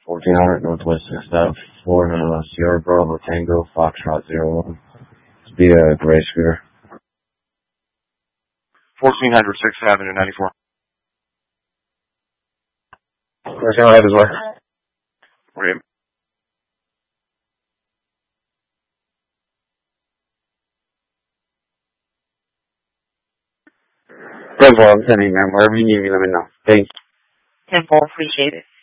1400 Northwest 6th Ave, Florida, Sierra Bravo Tango, Foxtrot 01. It's be a gray scooter. 1400 6th Avenue, 94. Where's your head as well? Okay. That's all I'm sending, man. Wherever you need me, let me know. Thanks. 10-4, appreciate it.